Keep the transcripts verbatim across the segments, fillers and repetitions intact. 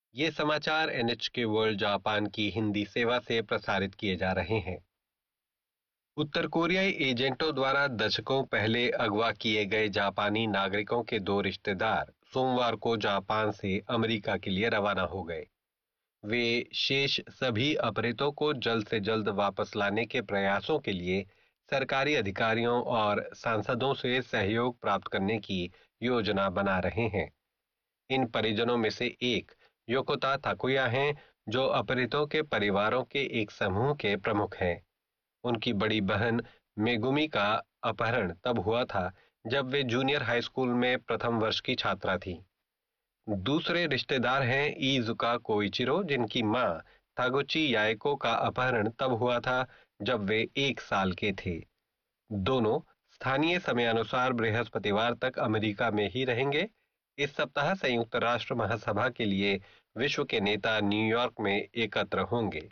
ये समाचार NHK world Japan की हिंदी सेवा से प्रसारित किए जा रहे हैं। उत्तर कोरियाई एजेंटों द्वारा दशकों पहले अगवा किए गए जापानी नागरिकों के दो रिश्तेदार सोमवार को जापान से अमेरिका के लिए रवाना हो गए। वे शेष सभी अपहृतों को जल्द से जल्द वापस लाने के प्रयासों के लिए सरकारी अधिकारियों और सांसदों से सहयोग प्राप्त करने की योजना बना रहे हैं। इन परिजनों में से एक योकोता थाकुया हैं, जो अपहृतों के परिवारों के एक समूह के प्रमुख हैं। उनकी बड़ी बहन मेगुमी का अपहरण तब हुआ था जब वे जूनियर हाई स्कूल में प्रथम वर्ष की छात्रा थी। दूसरे रिश्तेदार हैं इजुका कोइचिरो, जिनकी मां तागुची याएको का अपहरण तब हुआ था जब वे एक साल के थे। दोनों स्थानीय समयानुसार बृहस्पतिवार तक अमेरिका में ही रहेंगे। इस सप्ताह संयुक्त राष्ट्र महासभा के लिए विश्व के नेता न्यूयॉर्क में एकत्र होंगे।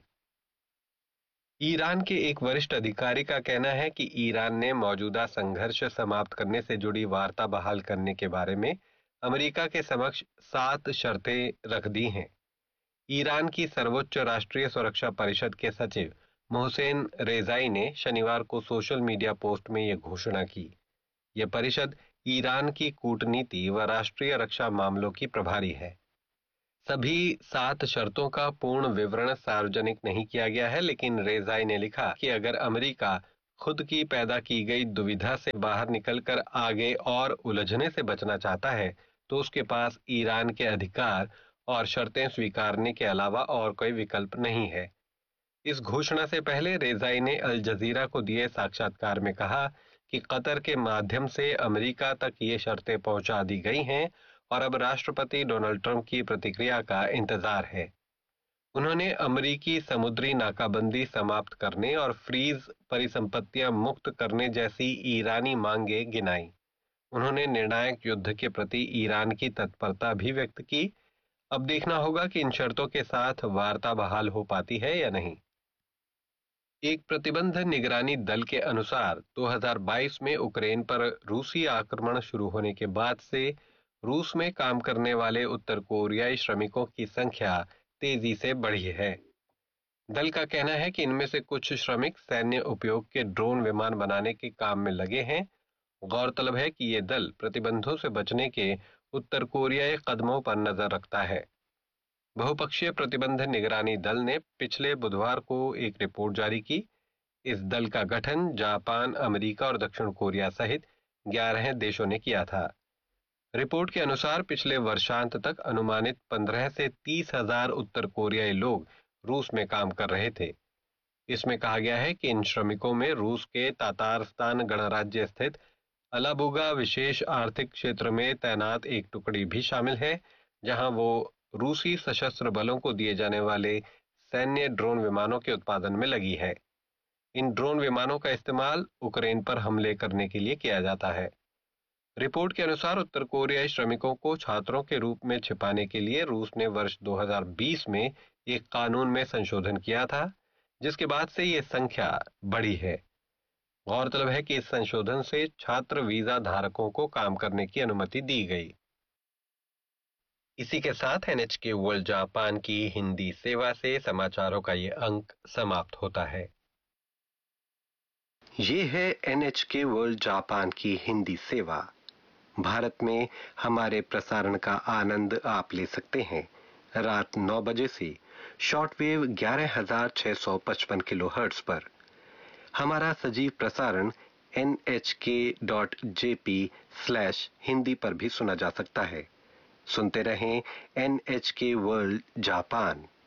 ईरान के एक वरिष्ठ अधिकारी का कहना है कि ईरान ने मौजूदा संघर्ष समाप्त करने से जुड़ी वार्ता बहाल करने के बारे में अमेरिका के समक्ष सात शर्तें रख दी हैं। ईरान की सर्वोच्च राष्ट्रीय सुरक्षा परिषद के सचिव मोहसेन रेजाई ने शनिवार को सोशल मीडिया पोस्ट में यह घोषणा की। यह परिषद ईरान की कूटनीति व राष्ट्रीय रक्षा मामलों की प्रभारी है। सभी सात शर्तों का पूर्ण विवरण सार्वजनिक नहीं किया गया है, लेकिन रेजाई ने लिखा कि अगर अमेरिका खुद की पैदा की गई दुविधा से बाहर निकलकर आगे और उलझने से बचना चाहता है, तो उसके पास ईरान के अधिकार और शर्तें स्वीकारने के अलावा और कोई विकल्प नहीं है। इस घोषणा से पहले रेजाई ने अल जजीरा को दिए साक्षात्कार में कहा कि कतर के माध्यम से अमेरिका तक ये शर्तें पहुंचा दी गई हैं और अब राष्ट्रपति डोनाल्ड ट्रंप की प्रतिक्रिया का इंतजार है। उन्होंने अमेरिकी समुद्री नाकाबंदी समाप्त करने और फ्रीज परिसंपत्तियां मुक्त करने जैसी ईरानी मांगे गिनाई। उन्होंने निर्णायक युद्ध के प्रति ईरान की तत्परता भी व्यक्त की। अब देखना होगा कि इन शर्तों के साथ वार्ता बहाल हो पाती है या नहीं। एक प्रतिबंध निगरानी दल के अनुसार दो हज़ार बाईस में यूक्रेन पर रूसी आक्रमण शुरू होने के बाद से रूस में काम करने वाले उत्तर कोरियाई श्रमिकों की संख्या तेजी से बढ़ी है। दल का कहना है कि इनमें से कुछ श्रमिक सैन्य उपयोग के ड्रोन विमान बनाने के काम में लगे हैं। गौरतलब है कि यह दल प्रतिबंधों से बचने के उत्तर कोरियाई कदमों पर नजर रखता है। बहुपक्षीय प्रतिबंध निगरानी दल ने पिछले बुधवार को एक रिपोर्ट जारी की। इस दल का गठन जापान, अमेरिका और दक्षिण कोरिया सहित ग्यारह देशों ने किया था। रिपोर्ट के अनुसार पिछले वर्षांत तक अनुमानित पंद्रह से तीस हजार उत्तर कोरियाई लोग रूस में काम कर रहे थे। इसमें कहा गया है कि इन श्रमिकों में रूस के तातारस्तान गणराज्य स्थित अलाबुगा विशेष आर्थिक क्षेत्र में तैनात एक टुकड़ी भी शामिल है, जहां वो रूसी सशस्त्र बलों को दिए जाने वाले सैन्य ड्रोन विमानों के उत्पादन में लगी है। इन ड्रोन विमानों का इस्तेमाल यूक्रेन पर हमले करने के लिए किया जाता है। रिपोर्ट के अनुसार उत्तर कोरियाई श्रमिकों को छात्रों के रूप में छिपाने के लिए रूस ने वर्ष दो हज़ार बीस में एक कानून में संशोधन किया था, जिसके बाद से यह संख्या बढ़ी है। गौरतलब है कि इस संशोधन से छात्र वीजा धारकों को काम करने की अनुमति दी गई। इसी के साथ एनएचके वर्ल्ड जापान की हिंदी सेवा से समाचारों का ये अंक समाप्त होता है। ये है एनएचके वर्ल्ड जापान की हिंदी सेवा। भारत में हमारे प्रसारण का आनंद आप ले सकते हैं रात नौ बजे से शॉर्टवेव ग्यारह हजार छह सौ पचपन किलोहर्ट्ज पर। हमारा सजीव प्रसारण एन एच के dot J P slash Hindi पर भी सुना जा सकता है। सुनते रहें एनएचके वर्ल्ड जापान।